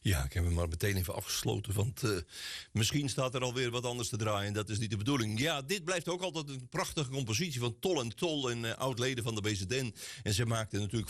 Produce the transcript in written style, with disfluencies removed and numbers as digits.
Ja, ik heb hem maar meteen even afgesloten, want misschien staat er alweer wat anders te draaien. Dat is niet de bedoeling. Ja, dit blijft ook altijd een prachtige compositie van Tol en oud-leden van de BZN. En ze maakten natuurlijk